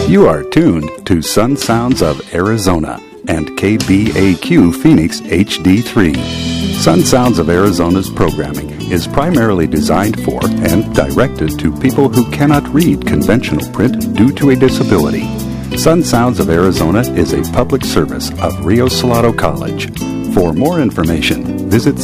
You are tuned to Sun Sounds of Arizona and KBAQ Phoenix HD3. Sun Sounds of Arizona's programming is primarily designed for and directed to people who cannot read conventional print due to a disability. Sun Sounds of Arizona is a public service of Rio Salado College. For more information, visit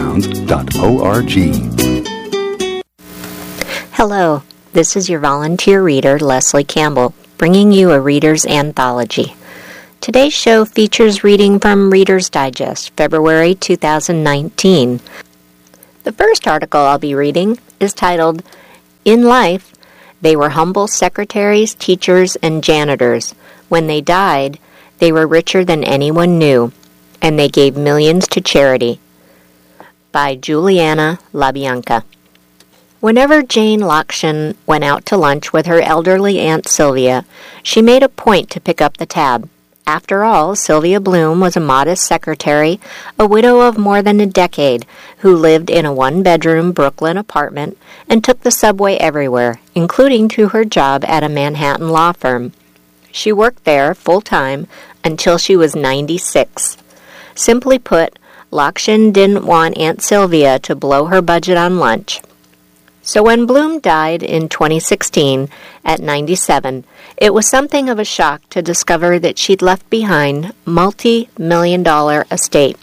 sunsounds.org. Hello, this is your volunteer reader, Leslie Campbell, bringing you a Reader's Anthology. Today's show features reading from Reader's Digest, February 2019. The first article I'll be reading is titled, In Life, They Were Humble Secretaries, Teachers, and Janitors. When they died, they were richer than anyone knew, and they gave millions to charity. By Juliana LaBianca. Whenever Jane Lokshin went out to lunch with her elderly Aunt Sylvia, she made a point to pick up the tab. After all, Sylvia Bloom was a modest secretary, a widow of more than a decade, who lived in a one-bedroom Brooklyn apartment and took the subway everywhere, including to her job at a Manhattan law firm. She worked there full-time until she was 96. Simply put, Lokshin didn't want Aunt Sylvia to blow her budget on lunch. So when Bloom died in 2016 at 97, it was something of a shock to discover that she'd left behind multi-million-dollar estate.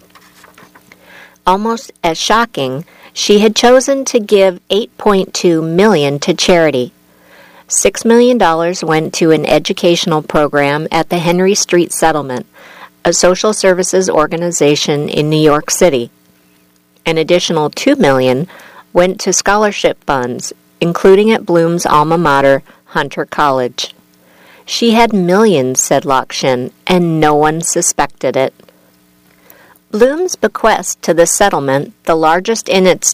Almost as shocking, she had chosen to give $8.2 million to charity. $6 million went to an educational program at the Henry Street Settlement, a social services organization in New York City. An additional $2 million went to scholarship funds, including at Bloom's alma mater, Hunter College. She had millions, said Lokshin, and no one suspected it. Bloom's bequest to the settlement, the largest in its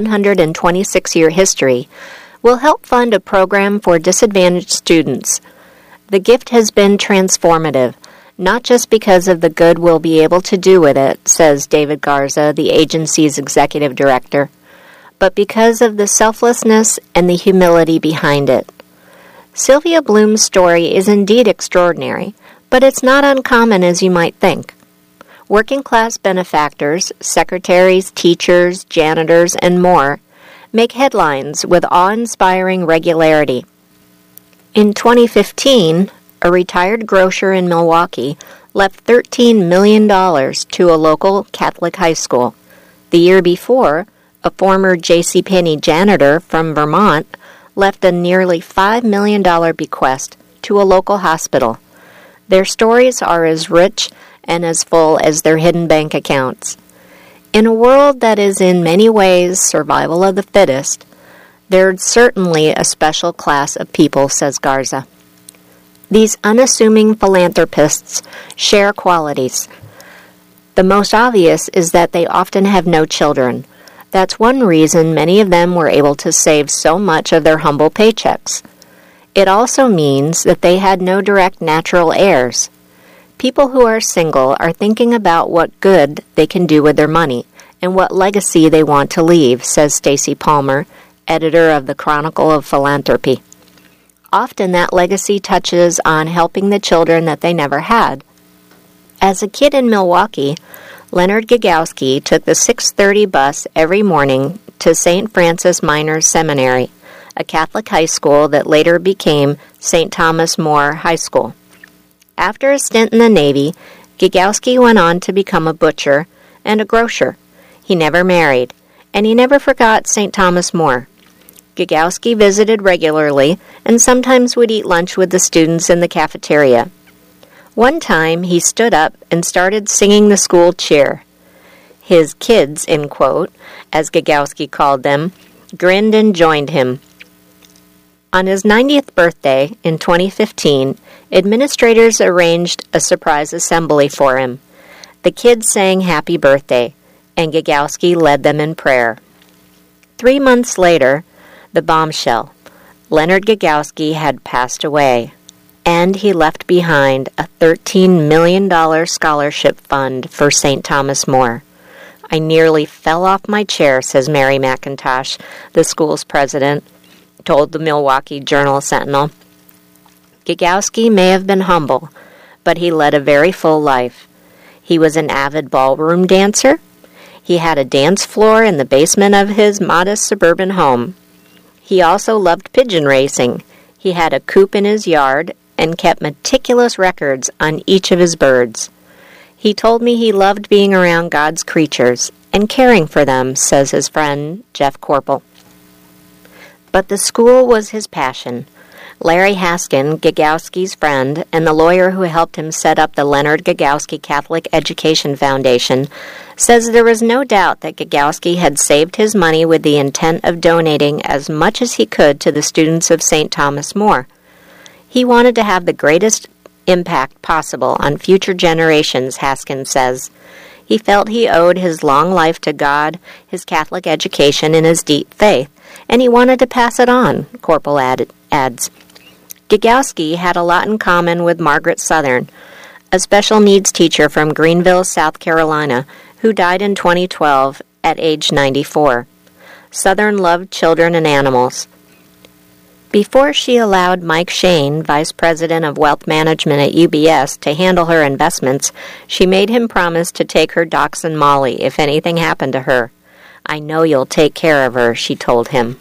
126-year history, will help fund a program for disadvantaged students. The gift has been transformative, not just because of the good we'll be able to do with it, says David Garza, the agency's executive director, but because of the selflessness and the humility behind it. Sylvia Bloom's story is indeed extraordinary, but it's not uncommon as you might think. Working-class benefactors, secretaries, teachers, janitors, and more make headlines with awe-inspiring regularity. In 2015, a retired grocer in Milwaukee left $13 million to a local Catholic high school. The year before, a former JCPenney janitor from Vermont left a nearly $5 million bequest to a local hospital. Their stories are as rich and as full as their hidden bank accounts. In a world that is in many ways survival of the fittest, there's certainly a special class of people, says Garza. These unassuming philanthropists share qualities. The most obvious is that they often have no children. That's one reason many of them were able to save so much of their humble paychecks. It also means that they had no direct natural heirs. People who are single are thinking about what good they can do with their money and what legacy they want to leave, says Stacy Palmer, editor of the Chronicle of Philanthropy. Often that legacy touches on helping the children that they never had. As a kid in Milwaukee, Leonard Gagowski took the 6:30 bus every morning to St. Francis Minor Seminary, a Catholic high school that later became St. Thomas More High School. After a stint in the Navy, Gagowski went on to become a butcher and a grocer. He never married, and he never forgot St. Thomas More. Gagowski visited regularly and sometimes would eat lunch with the students in the cafeteria. One time, he stood up and started singing the school cheer. His kids, in quote, as Gagowski called them, grinned and joined him. On his 90th birthday in 2015, administrators arranged a surprise assembly for him. The kids sang happy birthday, and Gagowski led them in prayer. 3 months later, the bombshell. Leonard Gagowski had passed away, and he left behind a $13 million scholarship fund for St. Thomas More. I nearly fell off my chair, says Mary McIntosh, the school's president, told the Milwaukee Journal-Sentinel. Gagowski may have been humble, but he led a very full life. He was an avid ballroom dancer. He had a dance floor in the basement of his modest suburban home. He also loved pigeon racing. He had a coop in his yard and kept meticulous records on each of his birds. He told me he loved being around God's creatures and caring for them, says his friend Jeff Corpel. But the school was his passion. Larry Haskin, Gagowski's friend, and the lawyer who helped him set up the Leonard Gagowski Catholic Education Foundation, says there was no doubt that Gagowski had saved his money with the intent of donating as much as he could to the students of St. Thomas More. He wanted to have the greatest impact possible on future generations, Haskin says. He felt he owed his long life to God, his Catholic education, and his deep faith, and he wanted to pass it on, Corpel adds. Gagowski had a lot in common with Margaret Southern, a special needs teacher from Greenville, South Carolina, who died in 2012 at age 94. Southern loved children and animals. Before she allowed Mike Shane, Vice President of Wealth Management at UBS, to handle her investments, she made him promise to take her dachshund Molly if anything happened to her. "I know you'll take care of her," she told him.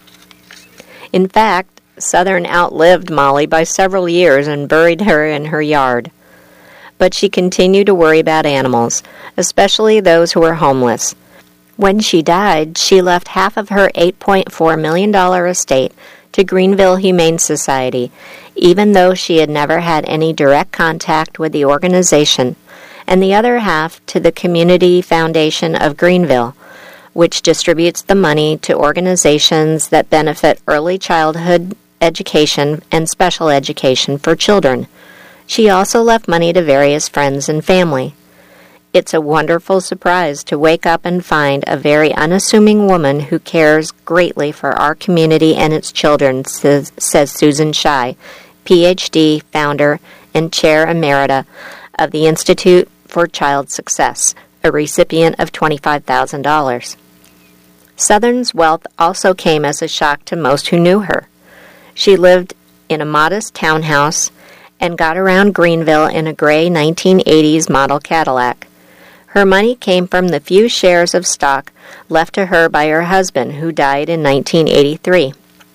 In fact, Southern outlived Molly by several years and buried her in her yard. But she continued to worry about animals, especially those who were homeless. When she died, she left half of her $8.4 million estate to Greenville Humane Society, even though she had never had any direct contact with the organization, and the other half to the Community Foundation of Greenville, which distributes the money to organizations that benefit early childhood education and special education for children. She also left money to various friends and family. It's a wonderful surprise to wake up and find a very unassuming woman who cares greatly for our community and its children, says Susan Shy, Ph.D., founder and chair emerita of the Institute for Child Success, a recipient of $25,000. Southern's wealth also came as a shock to most who knew her. She lived in a modest townhouse and got around Greenville in a gray 1980s model Cadillac. Her money came from the few shares of stock left to her by her husband, who died in 1983.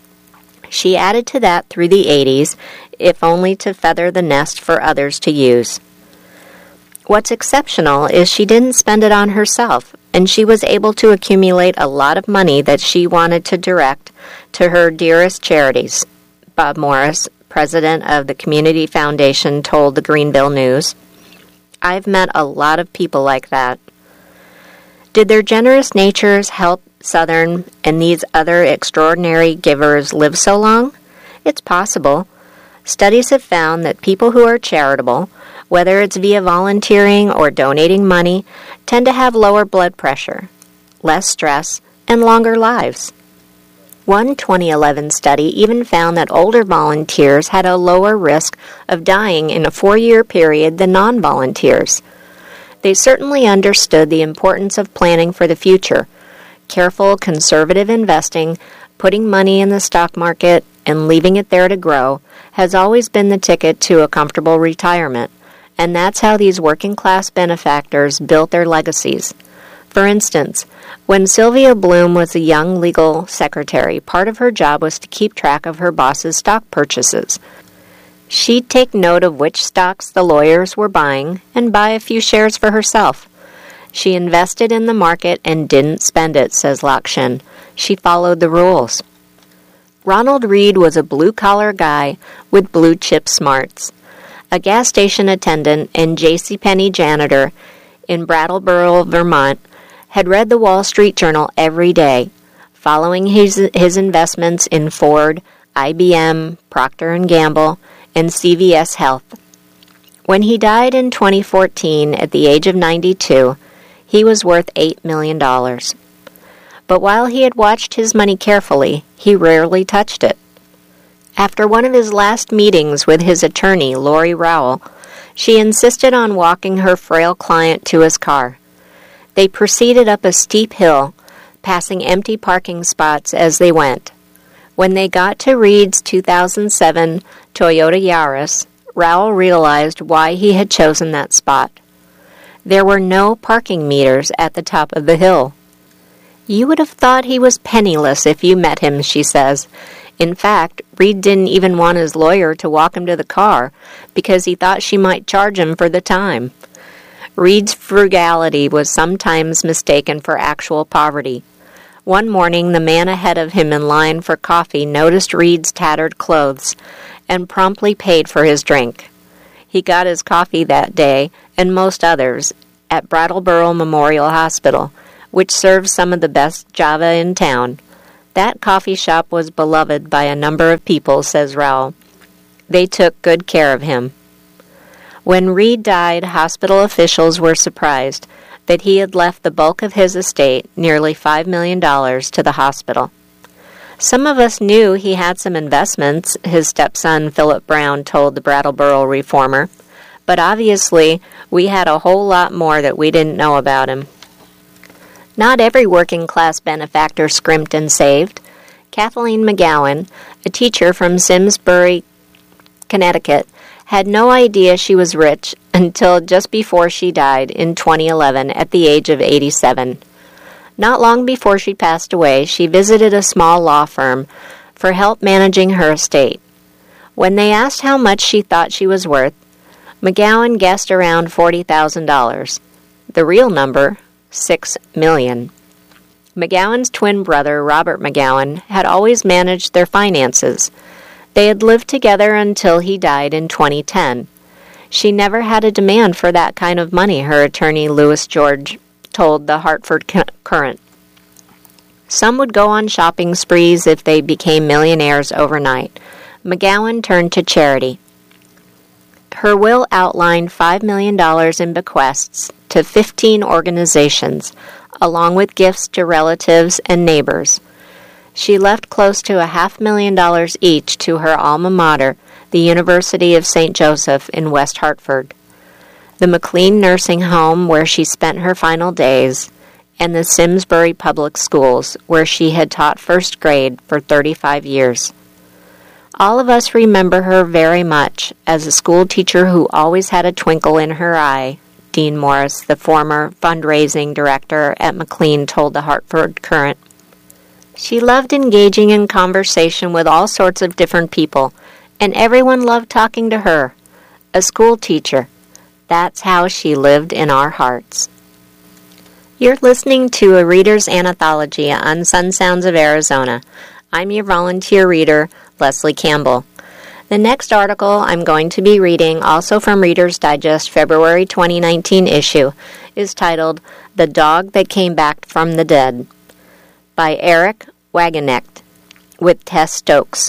She added to that through the 80s, if only to feather the nest for others to use. What's exceptional is she didn't spend it on herself, and she was able to accumulate a lot of money that she wanted to direct to her dearest charities. Bob Morris, president of the Community Foundation, told the Greenville News, "I've met a lot of people like that." Did their generous natures help Southern and these other extraordinary givers live so long? It's possible. Studies have found that people who are charitable, whether it's via volunteering or donating money, tend to have lower blood pressure, less stress, and longer lives. One 2011 study even found that older volunteers had a lower risk of dying in a 4-year period than non-volunteers. They certainly understood the importance of planning for the future. Careful, conservative investing, putting money in the stock market, and leaving it there to grow has always been the ticket to a comfortable retirement, and that's how these working-class benefactors built their legacies. For instance, when Sylvia Bloom was a young legal secretary, part of her job was to keep track of her boss's stock purchases. She'd take note of which stocks the lawyers were buying and buy a few shares for herself. She invested in the market and didn't spend it, says Lakshin. She followed the rules. Ronald Reed was a blue-collar guy with blue-chip smarts. A gas station attendant and JCPenney janitor in Brattleboro, Vermont, had read the Wall Street Journal every day, following his investments in Ford, IBM, Procter & Gamble, and CVS Health. When he died in 2014 at the age of 92, he was worth $8 million. But while he had watched his money carefully, he rarely touched it. After one of his last meetings with his attorney, Lori Rowell, she insisted on walking her frail client to his car. They proceeded up a steep hill, passing empty parking spots as they went. When they got to Reed's 2007 Toyota Yaris, Raoul realized why he had chosen that spot. There were no parking meters at the top of the hill. "You would have thought he was penniless if you met him," she says. In fact, Reed didn't even want his lawyer to walk him to the car because he thought she might charge him for the time. Reed's frugality was sometimes mistaken for actual poverty. One morning, the man ahead of him in line for coffee noticed Reed's tattered clothes and promptly paid for his drink. He got his coffee that day, and most others, at Brattleboro Memorial Hospital, which serves some of the best Java in town. That coffee shop was beloved by a number of people, says Raoul. They took good care of him. When Reed died, hospital officials were surprised that he had left the bulk of his estate, nearly $5 million, to the hospital. Some of us knew he had some investments, his stepson Philip Brown told the Brattleboro Reformer, but obviously we had a whole lot more that we didn't know about him. Not every working-class benefactor scrimped and saved. Kathleen McGowan, a teacher from Simsbury, Connecticut, had no idea she was rich until just before she died in 2011 at the age of 87. Not long before she passed away, she visited a small law firm for help managing her estate. When they asked how much she thought she was worth, McGowan guessed around $40,000. The real number, $6 million. McGowan's twin brother, Robert McGowan, had always managed their finances. They had lived together until he died in 2010. She never had a demand for that kind of money, her attorney Louis George told the Hartford Courant. Some would go on shopping sprees if they became millionaires overnight. McGowan turned to charity. Her will outlined $5 million in bequests to 15 organizations, along with gifts to relatives and neighbors. She left close to $500,000 each to her alma mater, the University of St. Joseph in West Hartford, the McLean Nursing Home where she spent her final days, and the Simsbury Public Schools where she had taught first grade for 35 years. All of us remember her very much as a school teacher who always had a twinkle in her eye, Dean Morris, the former fundraising director at McLean, told the Hartford Courant. She loved engaging in conversation with all sorts of different people, and everyone loved talking to her. A school teacher. That's how she lived in our hearts. You're listening to a Reader's Anthology on Sun Sounds of Arizona. I'm your volunteer reader, Leslie Campbell. The next article I'm going to be reading, also from Reader's Digest February 2019 issue, is titled The Dog That Came Back from the Dead by Eric Wagenknecht with Tess Stokes.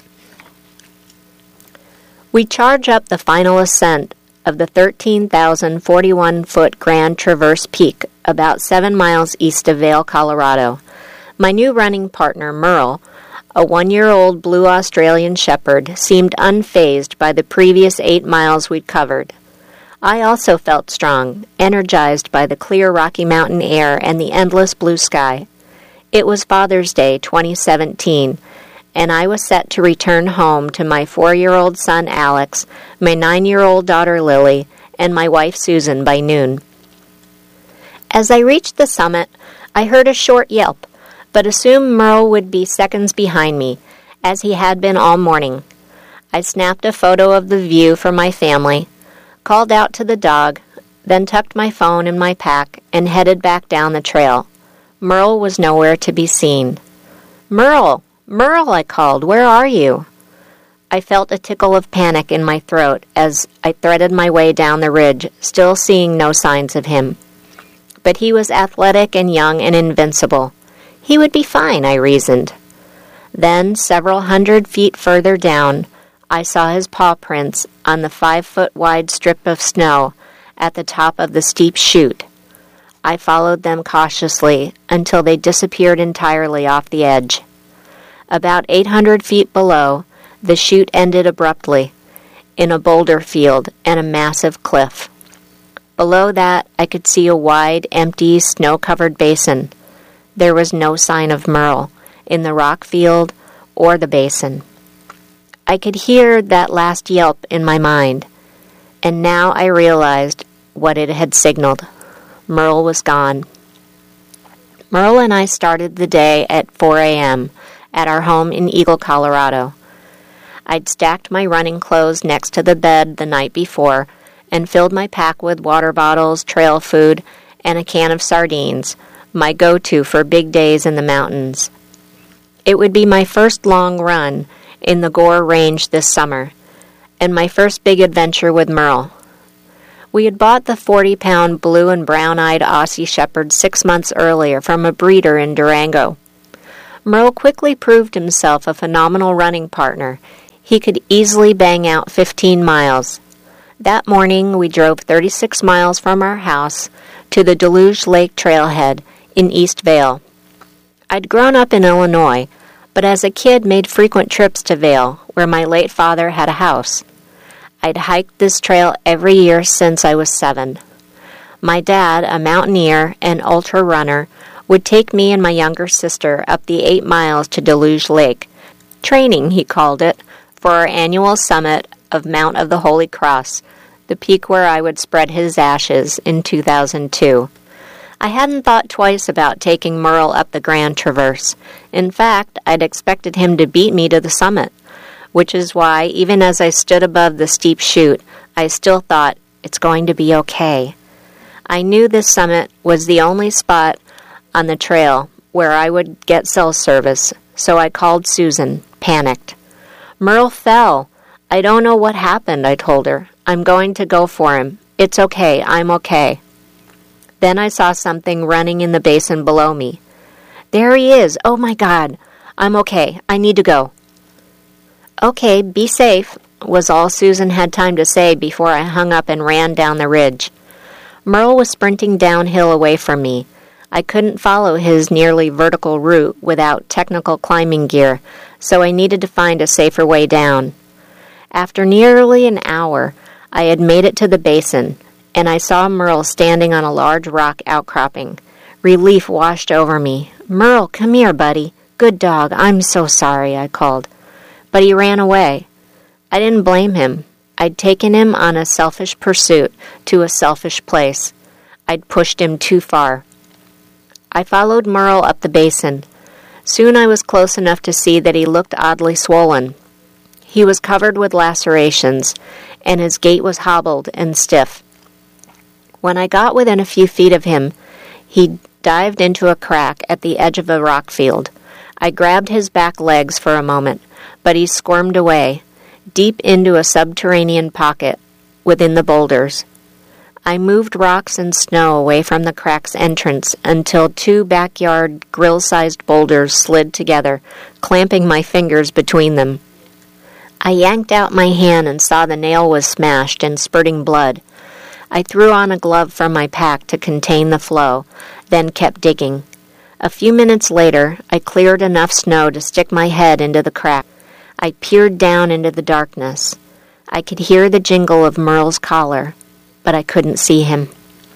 We charge up the final ascent of the 13,041-foot Grand Traverse Peak about 7 miles east of Vail, Colorado. My new running partner, Merle, a 1-year-old blue Australian shepherd, seemed unfazed by the previous 8 miles we'd covered. I also felt strong, energized by the clear Rocky Mountain air and the endless blue sky. It was Father's Day 2017, and I was set to return home to my 4-year-old son Alex, my 9-year-old daughter Lily, and my wife Susan by noon. As I reached the summit, I heard a short yelp, but assumed Merle would be seconds behind me, as he had been all morning. I snapped a photo of the view for my family, called out to the dog, then tucked my phone in my pack and headed back down the trail. Merle was nowhere to be seen. "Merle! Merle!" I called. "Where are you?" I felt a tickle of panic in my throat as I threaded my way down the ridge, still seeing no signs of him. But he was athletic and young and invincible. He would be fine, I reasoned. Then, several hundred feet further down, I saw his paw prints on the 5-foot-wide strip of snow at the top of the steep chute. I followed them cautiously until they disappeared entirely off the edge. About 800 feet below, the chute ended abruptly in a boulder field and a massive cliff. Below that, I could see a wide, empty, snow-covered basin. There was no sign of Merle in the rock field or the basin. I could hear that last yelp in my mind, and now I realized what it had signaled. Merle was gone. Merle and I started the day at 4 a.m. at our home in Eagle, Colorado. I'd stacked my running clothes next to the bed the night before and filled my pack with water bottles, trail food, and a can of sardines, my go-to for big days in the mountains. It would be my first long run in the Gore Range this summer, and my first big adventure with Merle. We had bought the 40-pound blue and brown-eyed Aussie Shepherd 6 months earlier from a breeder in Durango. Merle quickly proved himself a phenomenal running partner. He could easily bang out 15 miles. That morning, we drove 36 miles from our house to the Deluge Lake trailhead in East Vail. I'd grown up in Illinois, but as a kid made frequent trips to Vail, where my late father had a house. I'd hiked this trail every year since I was 7. My dad, a mountaineer and ultra runner, would take me and my younger sister up the 8 miles to Deluge Lake. Training, he called it, for our annual summit of Mount of the Holy Cross, the peak where I would spread his ashes in 2002. I hadn't thought twice about taking Merle up the Grand Traverse. In fact, I'd expected him to beat me to the summit, which is why, even as I stood above the steep chute, I still thought, it's going to be okay. I knew this summit was the only spot on the trail where I would get cell service, so I called Susan, panicked. Merle fell. I don't know what happened, I told her. I'm going to go for him. It's okay. I'm okay. Then I saw something running in the basin below me. There he is. Oh, my God. I'm okay. I need to go. Okay, be safe, was all Susan had time to say before I hung up and ran down the ridge. Merle was sprinting downhill away from me. I couldn't follow his nearly vertical route without technical climbing gear, so I needed to find a safer way down. After nearly an hour, I had made it to the basin, and I saw Merle standing on a large rock outcropping. Relief washed over me. Merle, come here, buddy. Good dog. I'm so sorry, I called. But he ran away. I didn't blame him. I'd taken him on a selfish pursuit to a selfish place. I'd pushed him too far. I followed Merle up the basin. Soon I was close enough to see that he looked oddly swollen. He was covered with lacerations, and his gait was hobbled and stiff. When I got within a few feet of him, he dived into a crack at the edge of a rock field. I grabbed his back legs for a moment, but he squirmed away, deep into a subterranean pocket within the boulders. I moved rocks and snow away from the crack's entrance until 2 backyard grill-sized boulders slid together, clamping my fingers between them. I yanked out my hand and saw the nail was smashed and spurting blood. I threw on a glove from my pack to contain the flow, then kept digging. A few minutes later, I cleared enough snow to stick my head into the crack. I peered down into the darkness. I could hear the jingle of Merle's collar, but I couldn't see him.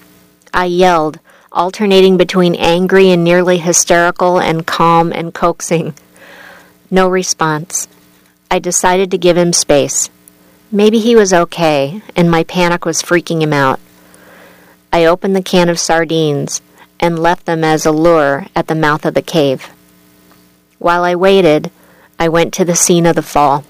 I yelled, alternating between angry and nearly hysterical and calm and coaxing. No response. I decided to give him space. Maybe he was okay, and my panic was freaking him out. I opened the can of sardines and left them as a lure at the mouth of the cave. While I waited, I went to the scene of the fall.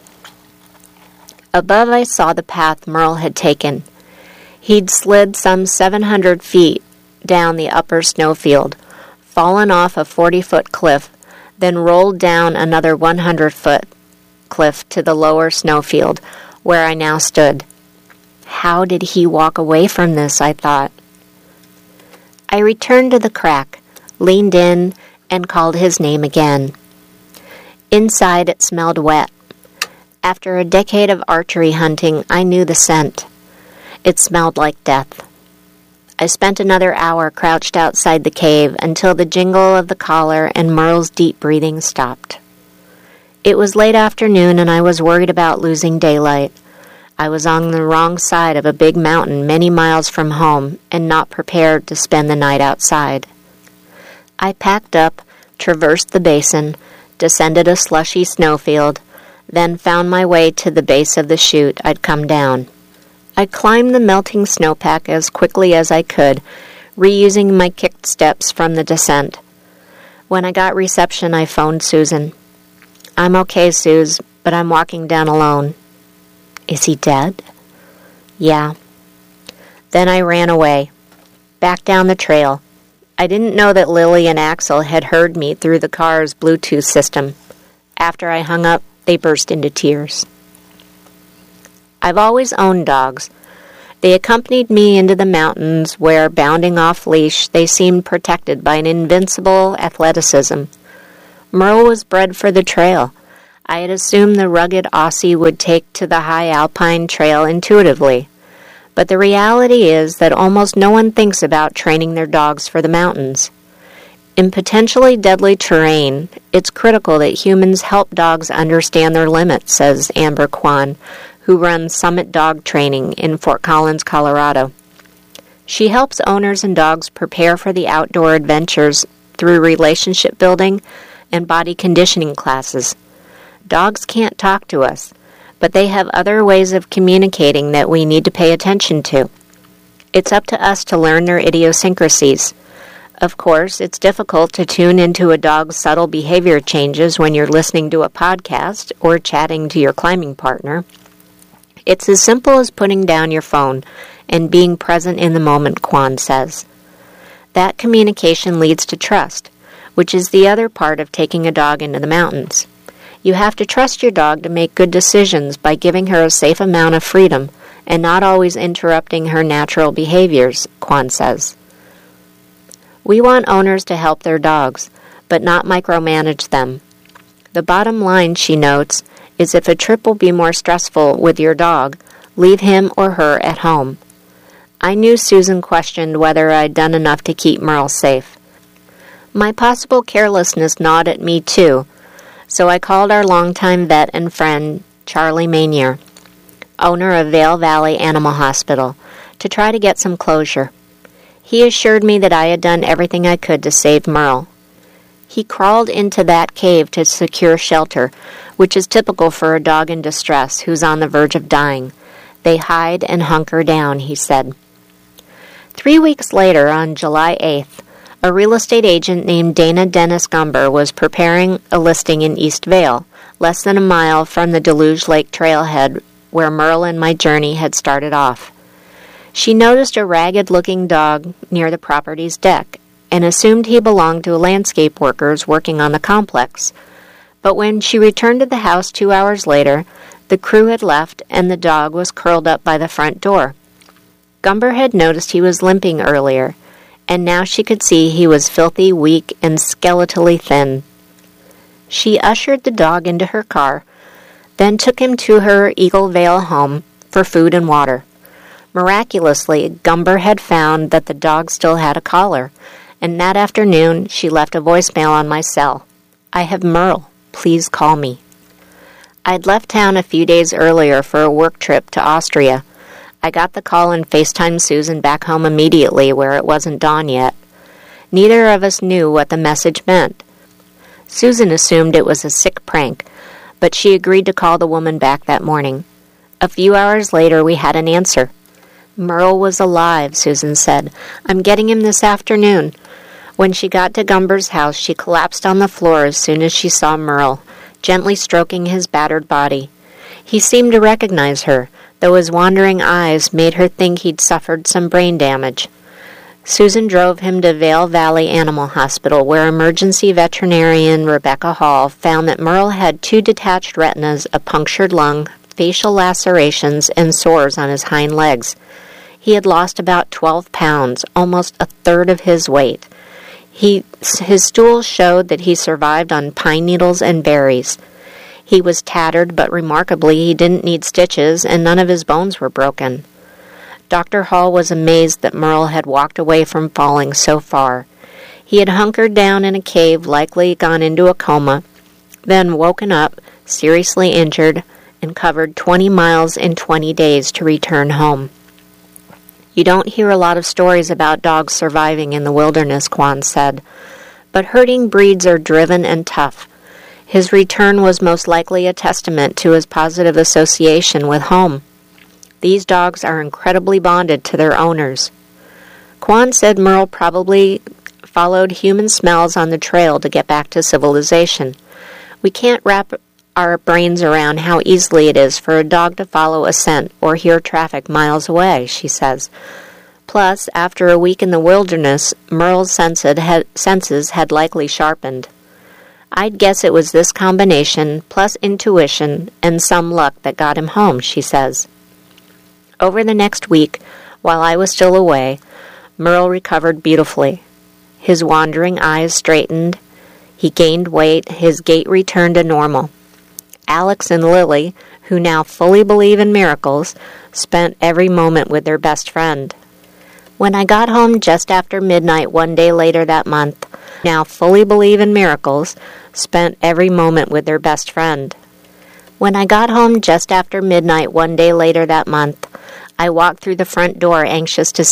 Above I saw the path Merle had taken. He'd slid some 700 feet down the upper snowfield, fallen off a 40-foot cliff, then rolled down another 100-foot cliff to the lower snowfield, where I now stood. How did he walk away from this, I thought. I returned to the crack, leaned in, and called his name again. Inside it smelled wet. After a decade of archery hunting, I knew the scent. It smelled like death. I spent another hour crouched outside the cave until the jingle of the collar and Merle's deep breathing stopped. It was late afternoon and I was worried about losing daylight. I was on the wrong side of a big mountain many miles from home and not prepared to spend the night outside. I packed up, traversed the basin, descended a slushy snowfield, then found my way to the base of the chute I'd come down. I climbed the melting snowpack as quickly as I could, reusing my kicked steps from the descent. When I got reception, I phoned Susan. "I'm okay, Suze, but I'm walking down alone." "Is he dead?" "Yeah." Then I ran away, back down the trail. I didn't know that Lily and Axel had heard me through the car's Bluetooth system. After I hung up, they burst into tears. I've always owned dogs. They accompanied me into the mountains where, bounding off leash, they seemed protected by an invincible athleticism. Merle was bred for the trail. I had assumed the rugged Aussie would take to the high alpine trail intuitively. But the reality is that almost no one thinks about training their dogs for the mountains. In potentially deadly terrain, it's critical that humans help dogs understand their limits, says Amber Kwan, who runs Summit Dog Training in Fort Collins, Colorado. She helps owners and dogs prepare for the outdoor adventures through relationship building and body conditioning classes. Dogs can't talk to us, but they have other ways of communicating that we need to pay attention to. It's up to us to learn their idiosyncrasies. Of course, it's difficult to tune into a dog's subtle behavior changes when you're listening to a podcast or chatting to your climbing partner. It's as simple as putting down your phone and being present in the moment, Kwan says. That communication leads to trust, which is the other part of taking a dog into the mountains. You have to trust your dog to make good decisions by giving her a safe amount of freedom and not always interrupting her natural behaviors, Kwan says. We want owners to help their dogs, but not micromanage them. The bottom line, she notes, is if a trip will be more stressful with your dog, leave him or her at home. I knew Susan questioned whether I'd done enough to keep Merle safe. My possible carelessness gnawed at me too, so I called our longtime vet and friend, Charlie Manier, owner of Vail Valley Animal Hospital, to try to get some closure. He assured me that I had done everything I could to save Merle. He crawled into that cave to secure shelter, which is typical for a dog in distress who's on the verge of dying. They hide and hunker down, he said. 3 weeks later, on July 8th, a real estate agent named Dana Dennis Gumber was preparing a listing in East Vail, less than a mile from the Deluge Lake trailhead where Merle and my journey had started off. She noticed a ragged-looking dog near the property's deck and assumed he belonged to landscape workers working on the complex. But when she returned to the house 2 hours later, the crew had left and the dog was curled up by the front door. Gumber had noticed he was limping earlier, and now she could see he was filthy, weak, and skeletally thin. She ushered the dog into her car, then took him to her Eagle Vale home for food and water. Miraculously, Gumber had found that the dog still had a collar, and that afternoon she left a voicemail on my cell. "I have Merle. Please call me." I'd left town a few days earlier for a work trip to Austria. I got the call and FaceTimed Susan back home immediately where it wasn't dawn yet. Neither of us knew what the message meant. Susan assumed it was a sick prank, but she agreed to call the woman back that morning. A few hours later, we had an answer. "Merle was alive," Susan said. "I'm getting him this afternoon." When she got to Gumber's house, she collapsed on the floor as soon as she saw Merle, gently stroking his battered body. He seemed to recognize her, though his wandering eyes made her think he'd suffered some brain damage. Susan drove him to Vail Valley Animal Hospital, where emergency veterinarian Rebecca Hall found that Merle had 2 detached retinas, a punctured lung, facial lacerations, and sores on his hind legs. He had lost about 12 pounds, almost a third of his weight. His stools showed that he survived on pine needles and berries. He was tattered, but remarkably he didn't need stitches, and none of his bones were broken. Dr. Hall was amazed that Merle had walked away from falling so far. He had hunkered down in a cave, likely gone into a coma, then woken up, seriously injured, and covered 20 miles in 20 days to return home. You don't hear a lot of stories about dogs surviving in the wilderness, Kwan said, but herding breeds are driven and tough. His return was most likely a testament to his positive association with home. These dogs are incredibly bonded to their owners. Quan said Merle probably followed human smells on the trail to get back to civilization. We can't wrap our brains around how easily it is for a dog to follow a scent or hear traffic miles away, she says. Plus, after a week in the wilderness, Merle's senses had likely sharpened. I'd guess it was this combination, plus intuition and some luck that got him home, she says. Over the next week, while I was still away, Merle recovered beautifully. His wandering eyes straightened. He gained weight. His gait returned to normal. Alex and Lily, who now fully believe in miracles, spent every moment with their best friend. When I got home just after midnight one day later that month, now fully believe in miracles, spent every moment with their best friend. When I got home just after midnight one day later that month, I walked through the front door anxious to